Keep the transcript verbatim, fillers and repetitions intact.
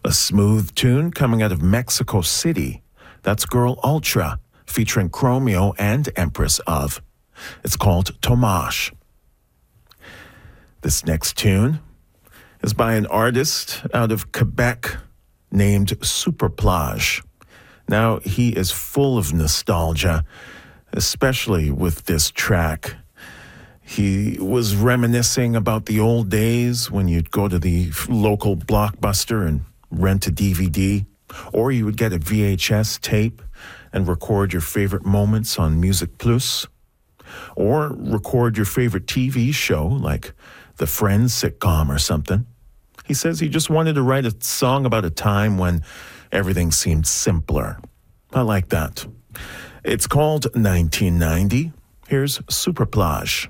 A smooth tune coming out of Mexico City. That's Girl Ultra, featuring Chromeo and Empress of. It's called Tomash. This next tune is by an artist out of Quebec named Superplage. Now, he is full of nostalgia, especially with this track. He was reminiscing about the old days when you'd go to the local Blockbuster and rent a D V D, or you would get a V H S tape and record your favorite moments on Music Plus, or record your favorite T V show like the Friends sitcom or something. He says he just wanted to write a song about a time when everything seemed simpler. I like that. It's called nineteen ninety. Here's Superplage.